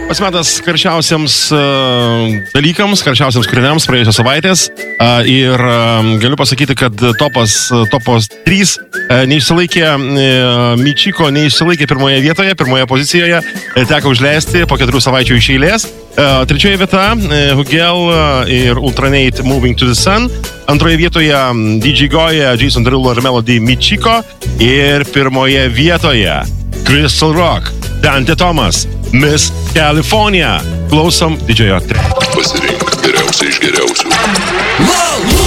Pasimetas karščiausiams dalykams, karščiausiams kūriniams praėjusios savaitės ir galiu pasakyti, kad topos 3 neišsilaikė, Michiko neišsilaikė pirmoje vietoje, pirmoje pozicijoje, teko užleisti po 4 savaičių iš eilės. Trečioje vieta Hugel ir Ultranate Moving to the Sun. Antroje vietoje DJ Goya, Jason Derulo ir Melody Michiko. Ir pirmoje vietoje Crystal Rock, Dante Thomas, Miss California. Klausom didžiojo. Pasirink geriausia iš geriausių.